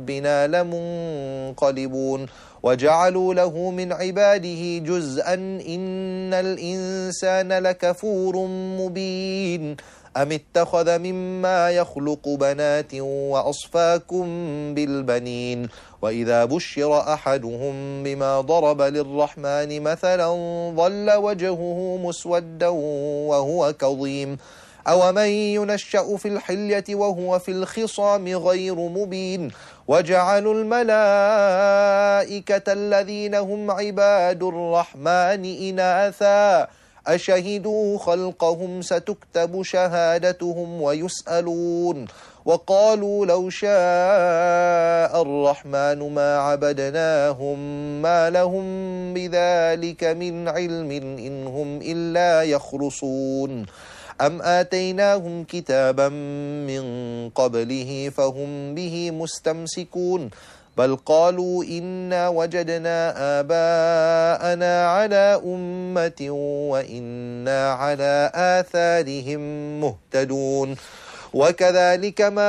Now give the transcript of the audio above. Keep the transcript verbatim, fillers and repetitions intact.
بنا لمنقلبون وجعلوا له من عباده جزءا إن الإنسان لكفور مبين أم اتخذ مما يخلق بنات وأصفاكم بالبنين وإذا بشر أحدهم بما ضرب للرحمن مثلا ظل وجهه مسودا وهو كظيم أومن ينشأ في الحلية وهو في الخصام غير مبين وجعلوا الملائكة الذين هم عباد الرحمن إناثا أشهدوا خلقهم ستكتب شهادتهم ويسألون وقالوا لو شاء الرحمن ما عبدناهم ما لهم بذلك من علم إن هم إلا يخرصون أم آتيناهم كتابا من قبله فهم به مستمسكون بل قالوا إنا وجدنا آباءنا على أمة وإنا على آثارهم مهتدون وكذلك ما